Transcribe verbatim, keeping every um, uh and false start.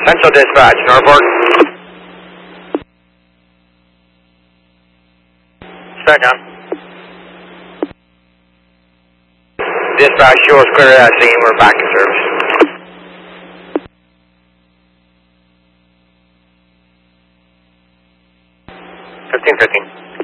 Pencil dispatch, Norfolk. Second. Dispatch, show us clear of that scene. We're back in service. fifteen fifteen.